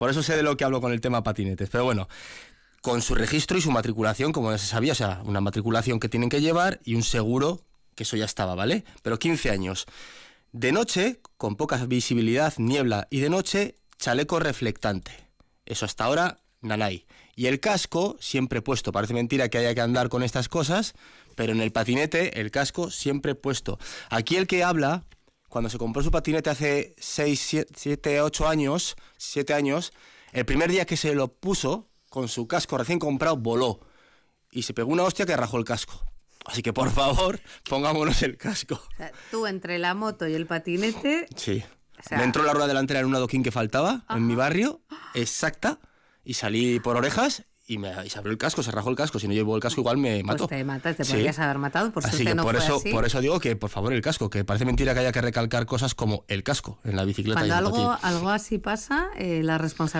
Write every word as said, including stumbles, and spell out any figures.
Por eso sé de lo que hablo con el tema patinetes. Pero bueno, con su registro y su matriculación, como ya se sabía, o sea, una matriculación que tienen que llevar y un seguro, que eso ya estaba, ¿vale? Pero quince años. De noche, con poca visibilidad, niebla y de noche, chaleco reflectante. Eso hasta ahora, nanay. Y el casco siempre puesto. Parece mentira que haya que andar con estas cosas, pero en el patinete, el casco siempre puesto. Aquí el que habla, cuando se compró su patinete hace seis, siete, ocho años, siete años, el primer día que se lo puso, con su casco recién comprado, voló. Y se pegó una hostia que rajó el casco. Así que, por favor, pongámonos el casco. O sea, tú entre la moto y el patinete... Sí. O sea... Me entró la rueda delantera en un adoquín que faltaba, ajá, en mi barrio, exacta, y salí por orejas y, me, y se abrió el casco, se rajó el casco. Si no llevo el casco igual me mato. Pues te matas, te sí. podrías haber matado, por así suerte que no por fue eso, así. Por eso digo que, por favor, el casco, que parece mentira que haya que recalcar cosas como el casco en la bicicleta. Cuando y el algo, patín. algo así pasa, eh, la responsabilidad